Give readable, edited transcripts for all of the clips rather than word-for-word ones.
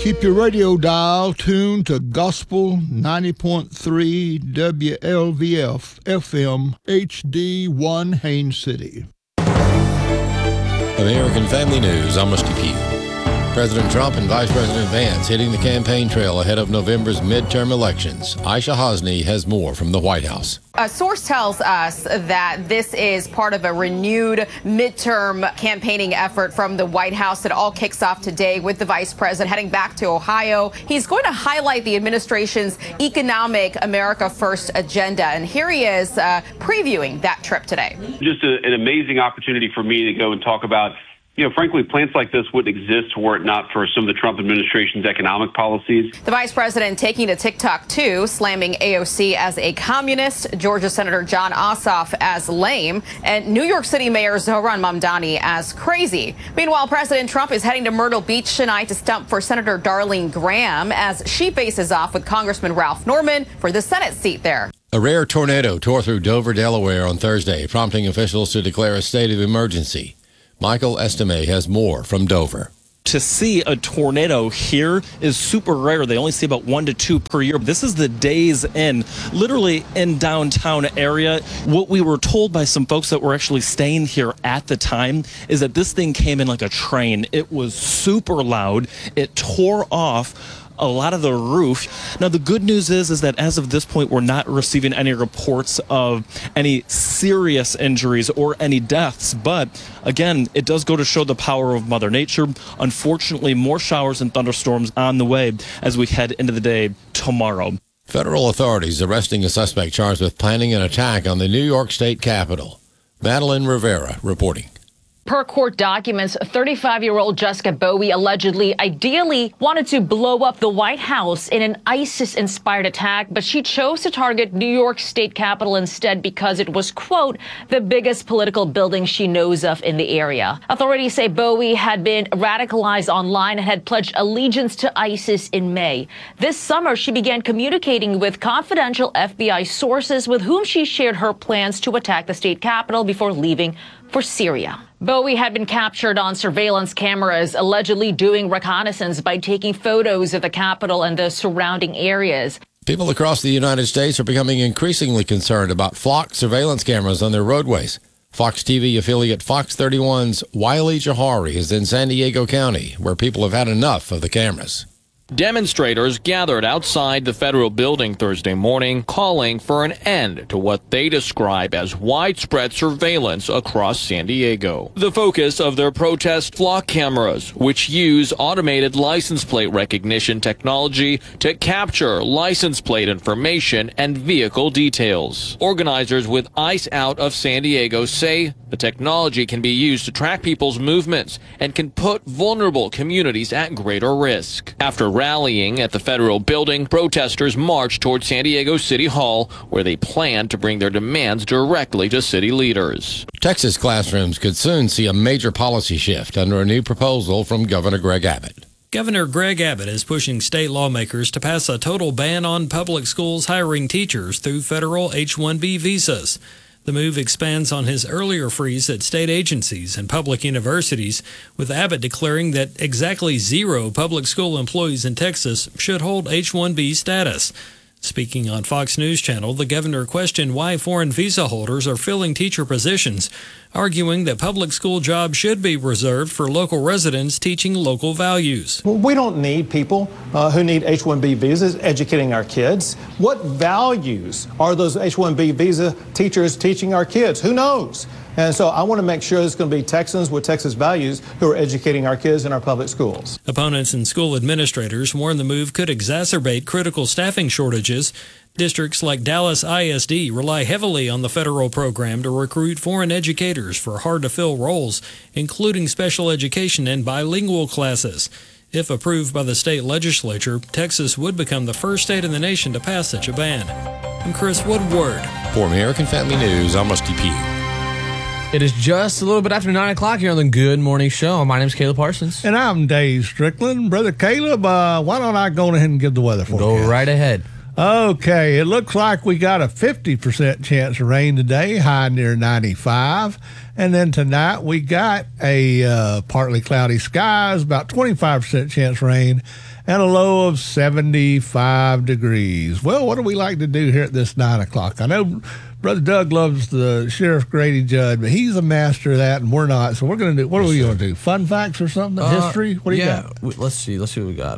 Keep your radio dial tuned to Gospel 90.3 WLVF FM HD1 Haines City. American Family News, I'm Rusty Pugh. President Trump and Vice President Vance hitting the campaign trail ahead of November's midterm elections. Aisha Hosni has more from the White House. A source tells us that this is part of a renewed midterm campaigning effort from the White House. It all kicks off today with the vice president heading back to Ohio. He's going to highlight the administration's economic America First agenda. And here he is previewing that trip today. Just an amazing opportunity for me to go and talk about, frankly, plans like this wouldn't exist were it not for some of the Trump administration's economic policies. The vice president taking to TikTok, too, slamming AOC as a communist, Georgia Senator Jon Ossoff as lame, and New York City Mayor Zohran Mamdani as crazy. Meanwhile, President Trump is heading to Myrtle Beach tonight to stump for Senator Darlene Graham as she faces off with Congressman Ralph Norman for the Senate seat there. A rare tornado tore through Dover, Delaware on Thursday, prompting officials to declare a state of emergency. Michael Estime has more from Dover. To see a tornado here is super rare. They only see about 1 to 2 per year. This is the Days Inn, literally in downtown area. What we were told by some folks that were actually staying here at the time is that this thing came in like a train. It was super loud. It tore off a lot of the roof. Now, the good news is that as of this point, we're not receiving any reports of any serious injuries or any deaths. But again, it does go to show the power of Mother Nature. Unfortunately, more showers and thunderstorms on the way as we head into the day tomorrow. Federal authorities arresting a suspect charged with planning an attack on the New York State Capitol. Madeline Rivera reporting. Per court documents, 35-year-old Jessica Bowie allegedly, ideally, wanted to blow up the White House in an ISIS-inspired attack, but she chose to target New York State Capitol instead because it was, quote, the biggest political building she knows of in the area. Authorities say Bowie had been radicalized online and had pledged allegiance to ISIS in May. This summer, she began communicating with confidential FBI sources with whom she shared her plans to attack the state capitol before leaving for Syria. Bowie had been captured on surveillance cameras, allegedly doing reconnaissance by taking photos of the Capitol and the surrounding areas. People across the United States are becoming increasingly concerned about flock surveillance cameras on their roadways. Fox TV affiliate Fox 31's Wiley Johari is in San Diego County, where people have had enough of the cameras. Demonstrators gathered outside the federal building Thursday morning, calling for an end to what they describe as widespread surveillance across San Diego. The focus of their protest, flock cameras, which use automated license plate recognition technology to capture license plate information and vehicle details. Organizers with ICE out of San Diego say the technology can be used to track people's movements and can put vulnerable communities at greater risk. After rallying at the federal building, protesters marched toward San Diego City Hall, where they plan to bring their demands directly to city leaders. Texas classrooms could soon see a major policy shift under a new proposal from Governor Greg Abbott. Governor Greg Abbott is pushing state lawmakers to pass a total ban on public schools hiring teachers through federal H-1B visas. The move expands on his earlier freeze at state agencies and public universities, with Abbott declaring that exactly 0 public school employees in Texas should hold H-1B status. Speaking on Fox News Channel, the governor questioned why foreign visa holders are filling teacher positions, arguing that public school jobs should be reserved for local residents teaching local values. Well, we don't need people who need H-1B visas educating our kids. What values are those H-1B visa teachers teaching our kids? Who knows? And so I want to make sure it's going to be Texans with Texas values who are educating our kids in our public schools. Opponents and school administrators warn the move could exacerbate critical staffing shortages. Districts like Dallas ISD rely heavily on the federal program to recruit foreign educators for hard-to-fill roles, including special education and bilingual classes. If approved by the state legislature, Texas would become the first state in the nation to pass such a ban. I'm Chris Woodward. For American Family News, I'm Rusty Pugh. It is just a little bit after 9 o'clock here on the Good Morning Show. My name is Caleb Parsons. And I'm Dave Strickland. Brother Caleb, why don't I go ahead and give the weather forecast? Go right ahead. Okay, it looks like we got a 50% chance of rain today, high near 95. And then tonight we got a partly cloudy skies, about 25% chance rain, and a low of 75 degrees. Well, what do we like to do here at this 9 o'clock? I know Brother Doug loves the Sheriff Grady Judd, but he's a master of that, and we're not. So we're going to do, what are we going to do? Fun facts or something? History? What do you got? Let's see what we got.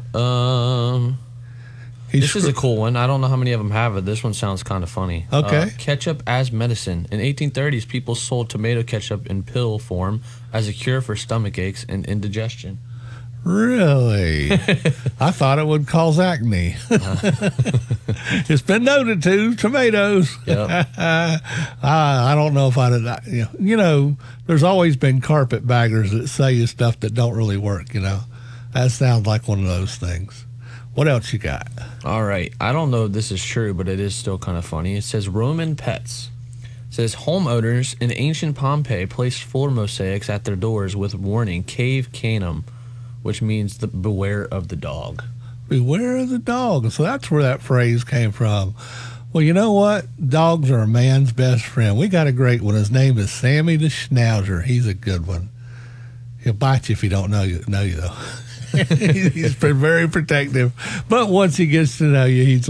This is a cool one. I don't know how many of them have it. This one sounds kind of funny. Okay. Ketchup as medicine. In 1830s, people sold tomato ketchup in pill form as a cure for stomach aches and indigestion. Really? I thought it would cause acne. It's been noted too. Tomatoes. Yep. I don't know if I'd. You know, there's always been carpetbaggers that sell you stuff that don't really work. You know, that sounds like one of those things. What else you got? All right. I don't know if this is true, but it is still kind of funny. It says Roman pets. It says homeowners in ancient Pompeii placed floor mosaics at their doors with warning "Cave Canem," which means beware of the dog. Beware of the dog. So that's where that phrase came from. Well, you know what? Dogs are a man's best friend. We got a great one. His name is Sammy the Schnauzer. He's a good one. He'll bite you if he don't know you though. He's very protective. But once he gets to know you, he's